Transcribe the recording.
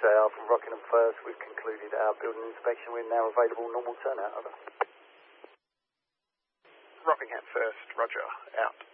Alpha Rockingham First. We've concluded our building inspection. We're now available. Normal turnout. Over. Rockingham First, roger, out.